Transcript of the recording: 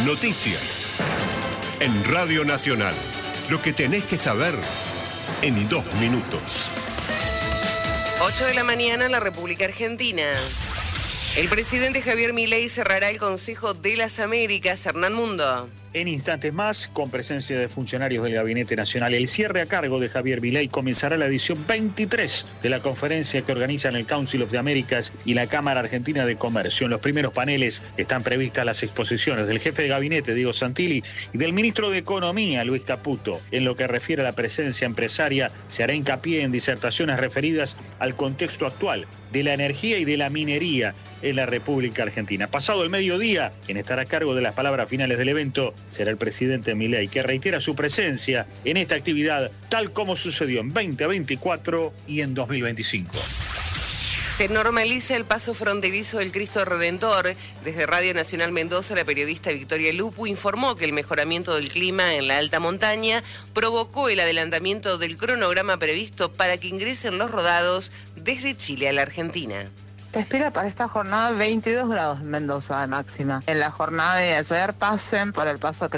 Noticias. En Radio Nacional. Lo que tenés que saber en 2 minutos. 8 de la mañana en la República Argentina. El presidente Javier Milei cerrará el Consejo de las Américas. Hernán Mundo. En instantes más, con presencia de funcionarios del Gabinete Nacional, el cierre a cargo de Javier Milei comenzará la edición 23 de la conferencia que organizan el Council of the Americas y la Cámara Argentina de Comercio. En los primeros paneles están previstas las exposiciones del jefe de gabinete, Diego Santilli, y del ministro de Economía, Luis Caputo. En lo que refiere a la presencia empresaria, se hará hincapié en disertaciones referidas al contexto actual de la energía y de la minería en la República Argentina. Pasado el mediodía, quien estará a cargo de las palabras finales del evento será el presidente Milei, que reitera su presencia en esta actividad, tal como sucedió en 2024 y en 2025. Se normaliza el paso fronterizo del Cristo Redentor. Desde Radio Nacional Mendoza, la periodista Victoria Lupu informó que el mejoramiento del clima en la alta montaña provocó el adelantamiento del cronograma previsto para que ingresen los rodados desde Chile a la Argentina. Se espera para esta jornada 22 grados en Mendoza de máxima. En la jornada de ayer pasen por el paso